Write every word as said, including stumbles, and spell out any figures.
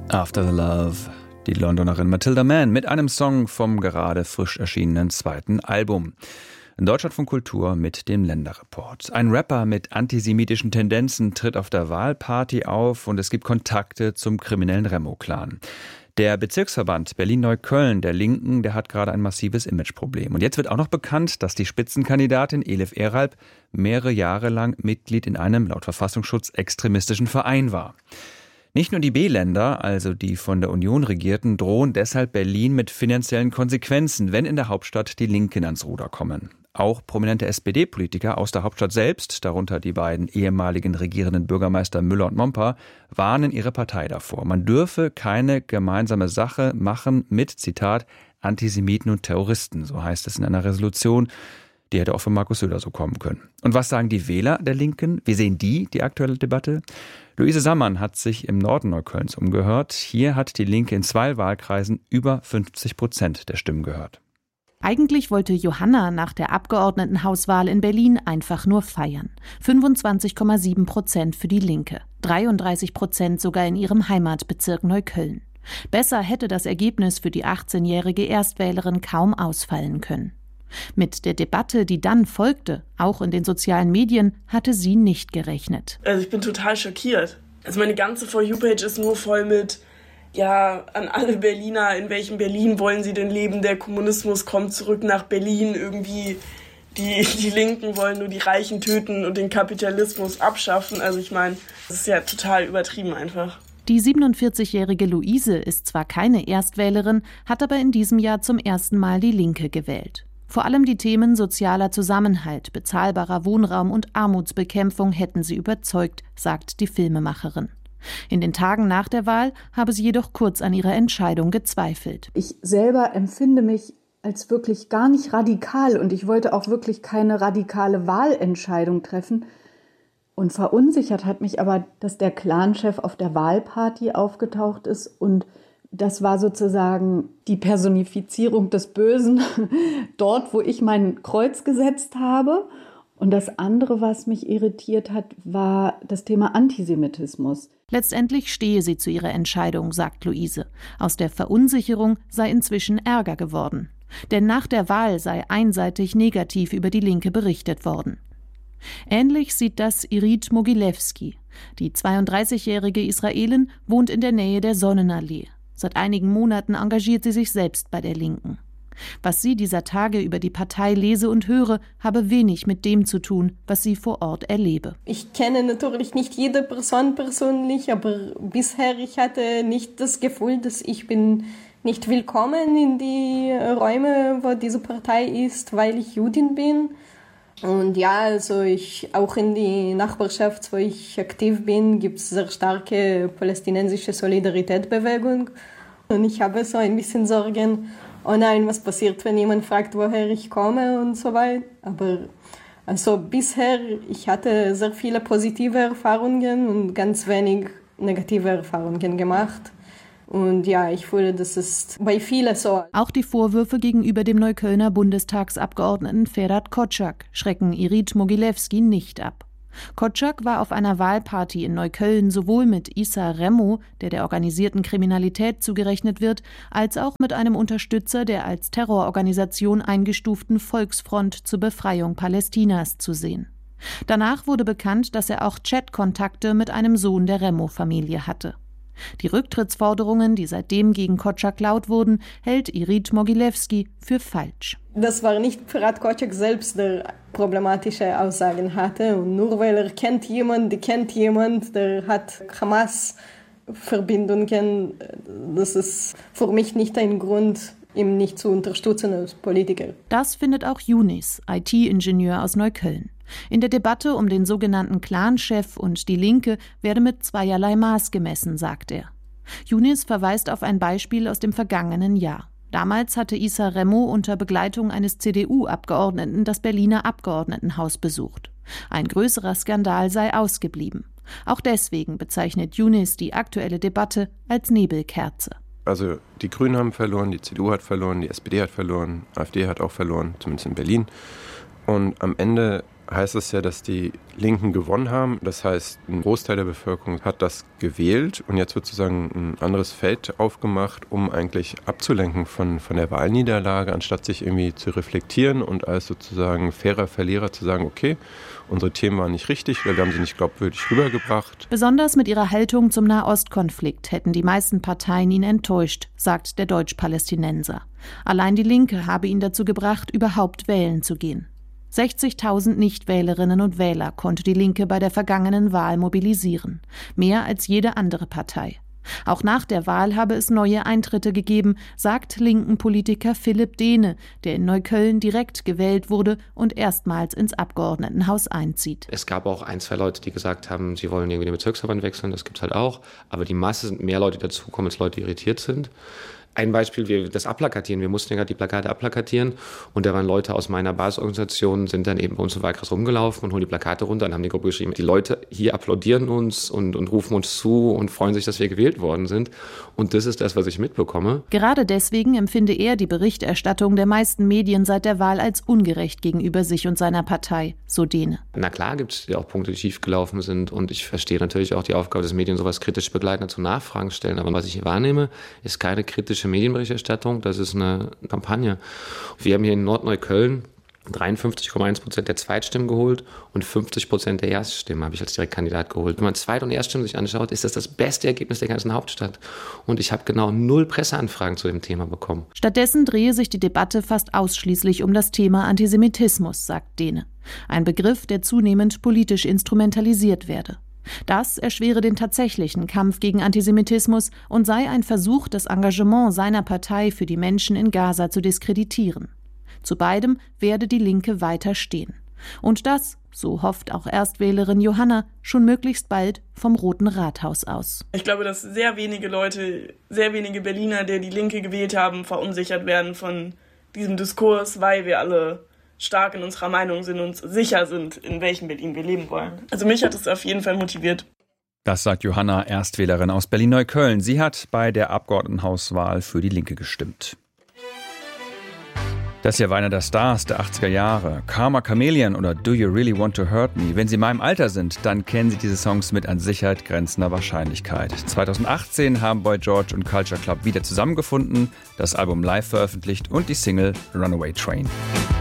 After the Love, die Londonerin Matilda Mann mit einem Song vom gerade frisch erschienenen zweiten Album. In Deutschlandfunk Kultur mit dem Länderreport. Ein Rapper mit antisemitischen Tendenzen tritt auf der Wahlparty auf und es gibt Kontakte zum kriminellen Remo-Clan. Der Bezirksverband Berlin-Neukölln der Linken, der hat gerade ein massives Imageproblem. Und jetzt wird auch noch bekannt, dass die Spitzenkandidatin Elif Eralp mehrere Jahre lang Mitglied in einem laut Verfassungsschutz extremistischen Verein war. Nicht nur die B-Länder, also die von der Union regierten, drohen deshalb Berlin mit finanziellen Konsequenzen, wenn in der Hauptstadt die Linken ans Ruder kommen. Auch prominente S P D-Politiker aus der Hauptstadt selbst, darunter die beiden ehemaligen regierenden Bürgermeister Müller und Momper, warnen ihre Partei davor. Man dürfe keine gemeinsame Sache machen mit, Zitat, Antisemiten und Terroristen, so heißt es in einer Resolution. Die hätte auch von Markus Söder so kommen können. Und was sagen die Wähler der Linken? Wie sehen die die aktuelle Debatte? Luise Sammann hat sich im Norden Neuköllns umgehört. Hier hat die Linke in zwei Wahlkreisen über fünfzig Prozent der Stimmen gehört. Eigentlich wollte Johanna nach der Abgeordnetenhauswahl in Berlin einfach nur feiern. fünfundzwanzig Komma sieben Prozent für die Linke, dreiunddreißig Prozent sogar in ihrem Heimatbezirk Neukölln. Besser hätte das Ergebnis für die achtzehnjährige Erstwählerin kaum ausfallen können. Mit der Debatte, die dann folgte, auch in den sozialen Medien, hatte sie nicht gerechnet. Also ich bin total schockiert. Also meine ganze For You-Page ist nur voll mit, ja, an alle Berliner, in welchem Berlin wollen sie denn leben? Der Kommunismus kommt zurück nach Berlin. Irgendwie die, die Linken wollen nur die Reichen töten und den Kapitalismus abschaffen. Also ich meine, das ist ja total übertrieben einfach. Die siebenundvierzigjährige Luise ist zwar keine Erstwählerin, hat aber in diesem Jahr zum ersten Mal die Linke gewählt. Vor allem die Themen sozialer Zusammenhalt, bezahlbarer Wohnraum und Armutsbekämpfung hätten sie überzeugt, sagt die Filmemacherin. In den Tagen nach der Wahl habe sie jedoch kurz an ihrer Entscheidung gezweifelt. Ich selber empfinde mich als wirklich gar nicht radikal und ich wollte auch wirklich keine radikale Wahlentscheidung treffen. Und verunsichert hat mich aber, dass der Clanchef auf der Wahlparty aufgetaucht ist und das war sozusagen die Personifizierung des Bösen dort, wo ich mein Kreuz gesetzt habe. Und das andere, was mich irritiert hat, war das Thema Antisemitismus. Letztendlich stehe sie zu ihrer Entscheidung, sagt Luise. Aus der Verunsicherung sei inzwischen Ärger geworden. Denn nach der Wahl sei einseitig negativ über die Linke berichtet worden. Ähnlich sieht das Irit Mogilewski. Die zweiunddreißigjährige Israelin wohnt in der Nähe der Sonnenallee. Seit einigen Monaten engagiert sie sich selbst bei der Linken. Was sie dieser Tage über die Partei lese und höre, habe wenig mit dem zu tun, was sie vor Ort erlebe. Ich kenne natürlich nicht jede Person persönlich, aber bisher ich hatte nicht das Gefühl, dass ich bin nicht willkommen in die Räume, wo diese Partei ist, weil ich Jüdin bin. Und ja, also ich auch in die Nachbarschaft, wo ich aktiv bin, gibt es sehr starke palästinensische Solidaritätsbewegung. Und ich habe so ein bisschen Sorgen, oh nein, was passiert, wenn jemand fragt, woher ich komme und so weiter. Aber also bisher, ich hatte sehr viele positive Erfahrungen und ganz wenig negative Erfahrungen gemacht. Und ja, ich fühle, das ist bei vielen so. Auch die Vorwürfe gegenüber dem Neuköllner Bundestagsabgeordneten Ferhat Kotschak schrecken Irit Mogilewski nicht ab. Kotschak war auf einer Wahlparty in Neukölln sowohl mit Issa Remo, der der organisierten Kriminalität zugerechnet wird, als auch mit einem Unterstützer der als Terrororganisation eingestuften Volksfront zur Befreiung Palästinas zu sehen. Danach wurde bekannt, dass er auch Chatkontakte mit einem Sohn der Remo-Familie hatte. Die Rücktrittsforderungen, die seitdem gegen Kotschak laut wurden, hält Irit Mogilewski für falsch. Das war nicht Ferhat Kotschak selbst, der problematische Aussagen hatte. Und nur weil er kennt jemanden, der kennt jemanden, der hat Hamas-Verbindungen, das ist für mich nicht ein Grund, ihn nicht zu unterstützen als Politiker. Das findet auch Younis, I T-Ingenieur aus Neukölln. In der Debatte um den sogenannten Clanchef und die Linke werde mit zweierlei Maß gemessen, sagt er. Younis verweist auf ein Beispiel aus dem vergangenen Jahr. Damals hatte Issa Remo unter Begleitung eines C D U-Abgeordneten das Berliner Abgeordnetenhaus besucht. Ein größerer Skandal sei ausgeblieben. Auch deswegen bezeichnet Younis die aktuelle Debatte als Nebelkerze. Also die Grünen haben verloren, die C D U hat verloren, die S P D hat verloren, AfD hat auch verloren, zumindest in Berlin. Und am Ende heißt es ja, dass die Linken gewonnen haben. Das heißt, ein Großteil der Bevölkerung hat das gewählt und jetzt wird sozusagen ein anderes Feld aufgemacht, um eigentlich abzulenken von, von der Wahlniederlage, anstatt sich irgendwie zu reflektieren und als sozusagen fairer Verlierer zu sagen, okay, unsere Themen waren nicht richtig oder wir haben sie nicht glaubwürdig rübergebracht. Besonders mit ihrer Haltung zum Nahostkonflikt hätten die meisten Parteien ihn enttäuscht, sagt der Deutsch-Palästinenser. Allein die Linke habe ihn dazu gebracht, überhaupt wählen zu gehen. sechzigtausend Nichtwählerinnen und Wähler konnte die Linke bei der vergangenen Wahl mobilisieren. Mehr als jede andere Partei. Auch nach der Wahl habe es neue Eintritte gegeben, sagt Linken-Politiker Philipp Dehne, der in Neukölln direkt gewählt wurde und erstmals ins Abgeordnetenhaus einzieht. Es gab auch ein, zwei Leute, die gesagt haben, sie wollen irgendwie den Bezirksverband wechseln, das gibt es halt auch. Aber die Masse sind mehr Leute, die dazukommen, als Leute, die irritiert sind. Ein Beispiel, wir das Abplakatieren. Wir mussten ja gerade die Plakate abplakatieren und da waren Leute aus meiner Basisorganisation, sind dann eben bei uns im Wahlkreis rumgelaufen und holen die Plakate runter und haben die Gruppe geschrieben, die Leute hier applaudieren uns und, und rufen uns zu und freuen sich, dass wir gewählt worden sind. Und das ist das, was ich mitbekomme. Gerade deswegen empfinde er die Berichterstattung der meisten Medien seit der Wahl als ungerecht gegenüber sich und seiner Partei, so Dehne. Na klar gibt es ja auch Punkte, die schiefgelaufen sind und ich verstehe natürlich auch die Aufgabe des Medien, sowas kritisch begleiten und zu Nachfragen stellen. Aber was ich hier wahrnehme, ist keine kritische Medienberichterstattung, das ist eine Kampagne. Wir haben hier in Nordneukölln dreiundfünfzig Komma eins Prozent der Zweitstimmen geholt und fünfzig Prozent der Erststimmen habe ich als Direktkandidat geholt. Wenn man Zweit- und Erststimmen sich anschaut, ist das das beste Ergebnis der ganzen Hauptstadt. Und ich habe genau null Presseanfragen zu dem Thema bekommen. Stattdessen drehe sich die Debatte fast ausschließlich um das Thema Antisemitismus, sagt Dehne. Ein Begriff, der zunehmend politisch instrumentalisiert werde. Das erschwere den tatsächlichen Kampf gegen Antisemitismus und sei ein Versuch, das Engagement seiner Partei für die Menschen in Gaza zu diskreditieren. Zu beidem werde die Linke weiter stehen. Und das, so hofft auch Erstwählerin Johanna, schon möglichst bald vom Roten Rathaus aus. Ich glaube, dass sehr wenige Leute, sehr wenige Berliner, die die Linke gewählt haben, verunsichert werden von diesem Diskurs, weil wir alle stark in unserer Meinung sind und sicher sind, in welchem Berlin wir leben wollen. Also mich hat es auf jeden Fall motiviert. Das sagt Johanna, Erstwählerin aus Berlin-Neukölln. Sie hat bei der Abgeordnetenhauswahl für die Linke gestimmt. Das hier war einer der Stars der achtziger Jahre. Karma Chameleon oder Do You Really Want to Hurt Me? Wenn Sie in meinem Alter sind, dann kennen Sie diese Songs mit an Sicherheit grenzender Wahrscheinlichkeit. zweitausendachtzehn haben Boy George und Culture Club wieder zusammengefunden, das Album live veröffentlicht und die Single Runaway Train.